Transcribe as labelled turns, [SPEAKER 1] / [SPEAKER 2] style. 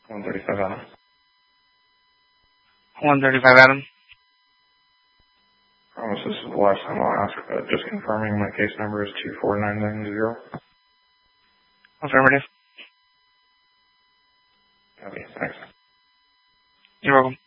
[SPEAKER 1] 135 Adam.
[SPEAKER 2] 135 Adam.
[SPEAKER 1] Promise this is the last time I'll ask. Just confirming my case number is 24990.
[SPEAKER 2] Affirmative.
[SPEAKER 1] Copy. Thanks.
[SPEAKER 2] You're welcome.